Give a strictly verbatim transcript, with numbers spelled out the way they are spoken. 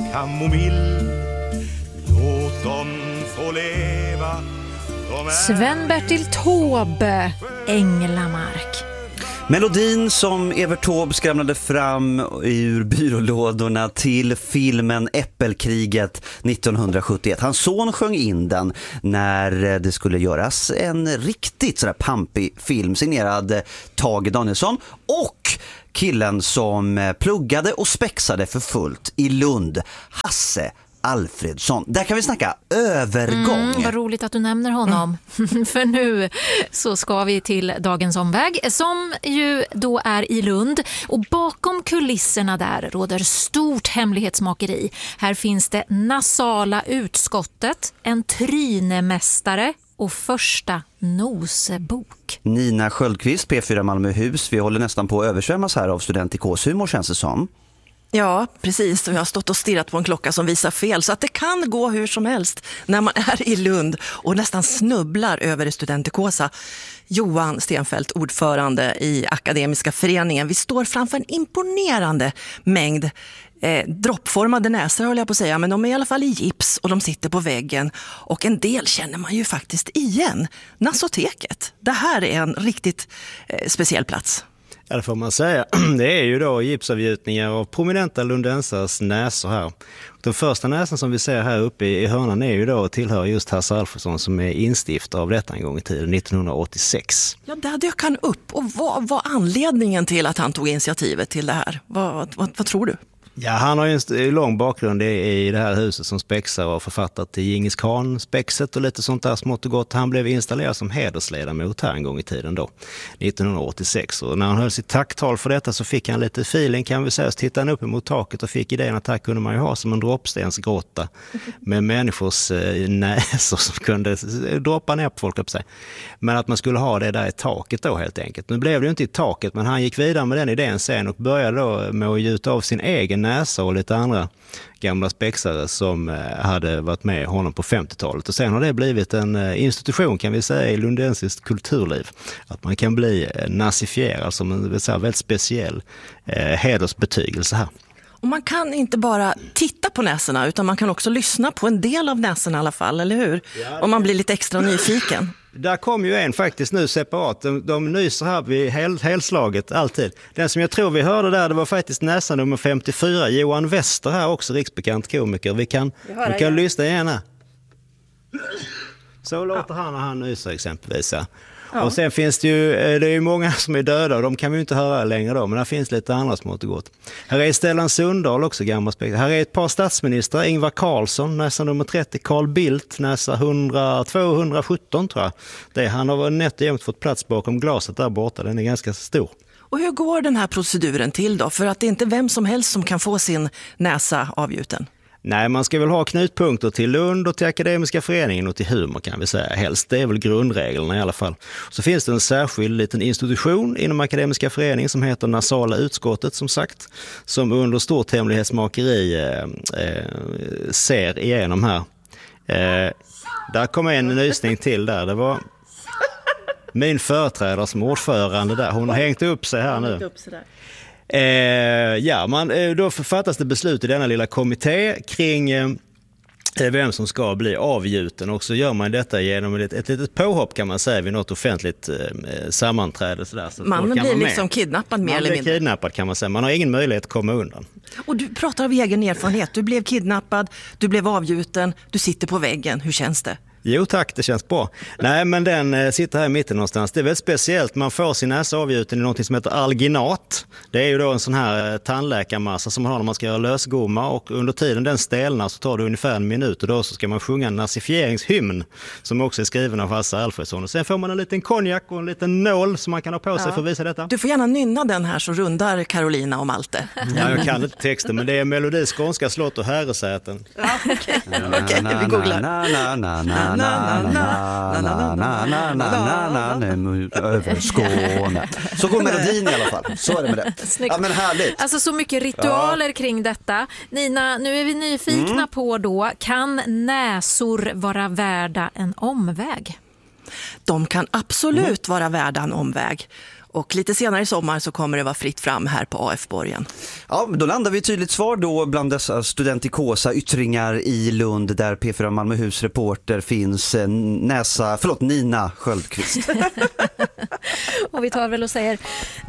kamomill. Låt dem få leva. Sven-Bertil Taube, Änglamark. Melodin som Evert Taube skramlade fram ur byrålådorna till filmen Äppelkriget nittonhundrasjuttioett. Hans son sjöng in den när det skulle göras en riktigt sådär pampig film signerad Tage Danielsson och killen som pluggade och spexade för fullt i Lund, Hasse Alfredsson. Där kan vi snacka övergång. Mm, vad roligt att du nämner honom. Mm. För nu så ska vi till dagens omväg som ju då är i Lund. Och bakom kulisserna där råder stort hemlighetsmakeri. Här finns det nasala utskottet, en trynemästare och första nosebok. Nina Sköldqvist, P fyra Malmöhus. Vi håller nästan på att översvämmas här av studentikåshumor, känns det som. Ja, precis. Och jag har stått och stirrat på en klocka som visar fel. Så att det kan gå hur som helst när man är i Lund och nästan snubblar över studentikosa. Johan Stenfeldt, ordförande i Akademiska föreningen. Vi står framför en imponerande mängd eh, droppformade näsor, håller jag på att säga. Men de är i alla fall i gips och de sitter på väggen. Och en del känner man ju faktiskt igen. Nasoteket. Det här är en riktigt eh, speciell plats. Ja, det får man säga. Det är ju då gipsavgjutningar av prominenta lundensars näsor här. Den första näsan som vi ser här uppe i hörnan är ju då tillhör just Hasse Alfredsson som är instiftare av detta en gång i tiden, nittonhundraåttiosex. Ja, där dök han upp. Och vad var anledningen till att han tog initiativet till det här? Vad, vad, vad tror du? Ja, han har ju en lång bakgrund i det här huset som spexar och författat till Djingis Khan-spexet och lite sånt där smått och gott. Han blev installerad som hedersledamot här en gång i tiden då, nittonhundraåttiosex. Och när han höll sitt tacktal för detta så fick han lite feeling, kan vi säga. Så tittade han upp emot taket och fick idén att här kunde man ju ha som en droppstensgrotta med människors näsor som kunde droppa ner på folk upp sig. Men att man skulle ha det där i taket då helt enkelt. Nu blev det ju inte i taket, men han gick vidare med den idén sen och började då med att gjuta av sin egen näsa och lite andra gamla spexare som hade varit med honom på femtiotalet. Och sen har det blivit en institution, kan vi säga, i lundensiskt kulturliv. Att man kan bli nazifierad som en så här, väldigt speciell eh, hedersbetygelse här. Och man kan inte bara titta på näsorna utan man kan också lyssna på en del av näsorna i alla fall, eller hur? Ja, om man blir lite extra nyfiken. Där kom ju en faktiskt nu separat. De, de nyser här vid hel, helslaget alltid. Den som jag tror vi hörde där, det var faktiskt näsa nummer femtiofyra. Johan Wester här, också riksbekant komiker. Vi kan, vi kan lyssna igen här. Så låter han när han nyser exempelvis. Ja. Ja. Och sen finns det ju, det är ju många som är döda och de kan vi ju inte höra längre då, men här finns lite andra smått och gott. Här är Stellan Sundahl också, gammal spexare. Här är ett par statsministrar, Ingvar Carlsson, näsa nummer trettio, Carl Bildt, näsa hundra, tvåhundrasjutton tror jag. Det, han har nätt och jämnt fått plats bakom glaset där borta, den är ganska stor. Och hur går den här proceduren till då? För att det är inte vem som helst som kan få sin näsa avgjuten. Nej, man ska väl ha knutpunkter till Lund och till Akademiska föreningen och till humor kan vi säga. Helst, det är väl grundreglerna i alla fall. Så finns det en särskild liten institution inom Akademiska föreningen som heter Nasala utskottet som sagt. Som under stort hemlighetsmakeri eh, eh, ser igenom här. Eh, där kommer en nysning till där. Det var min företrädare som ordförande där. Hon har hängt upp sig här nu. Eh, ja, man, då fattas det beslut i denna lilla kommitté kring eh, vem som ska bli avgjuten och så gör man detta genom ett, ett litet påhopp kan man säga vid något offentligt eh, sammanträde. Sådär, så man blir liksom kidnappad mer man eller mindre. Man blir kidnappad kan man säga, man har ingen möjlighet att komma undan. Och du pratar av egen erfarenhet, du blev kidnappad, du blev avgjuten, du sitter på väggen, hur känns det? Jo tack, det känns bra. Nej, men den eh, sitter här i mitten någonstans. Det är väldigt speciellt. Man får sin näsa avgjuten i något som heter alginat. Det är ju då en sån här eh, tandläkarmassa som man har när man ska göra lösgomma. Och under tiden den stelnar så tar det ungefär en minut. Och då så ska man sjunga en nazifieringshymn som också är skriven av Hasse Alfredsson. Och sen får man en liten konjak och en liten nål som man kan ha på sig ja. för att visa detta. Du får gärna nynna den här så rundar Carolina och Malte. Ja, jag kan inte texten, men det är melodi skånska slott och herresäten. Ja, okej. Okej, vi googlar. Över Skåne. Så går melodin i alla fall. Så är det med det. Ja, men härligt. Alltså så mycket ritualer ja. kring detta. Nina, nu är vi nyfikna mm. på då, kan näsor vara värda en omväg? De kan absolut mm. vara värda en omväg. Och lite senare i sommar så kommer det vara fritt fram här på A F-borgen. Ja, då landar vi ett tydligt svar då bland dessa studentikosa yttringar i Lund där P fyra Malmöhus reporter finns Näsa, förlåt Nina Sköldqvist. Och vi tar väl och säger